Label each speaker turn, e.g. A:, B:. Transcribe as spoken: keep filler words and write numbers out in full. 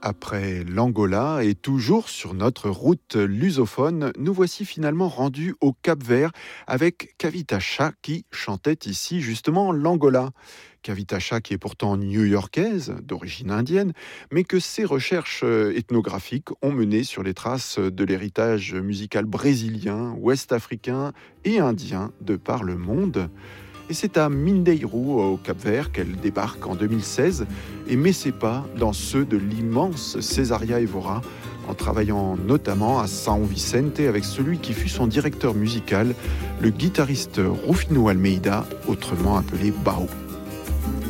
A: Après l'Angola et toujours sur notre route lusophone, nous voici finalement rendus au Cap-Vert avec Kavita qui chantait ici justement l'Angola. Kavita qui est pourtant new-yorkaise, d'origine indienne, mais que ses recherches ethnographiques ont mené sur les traces de l'héritage musical brésilien, ouest-africain et indien de par le monde. Et c'est à Mindeiros, au Cap-Vert, qu'elle débarque en deux mille seize et met ses pas dans ceux de l'immense Cesaria Evora, en travaillant notamment à São Vicente avec celui qui fut son directeur musical, le guitariste Rufino Almeida, autrement appelé Bao.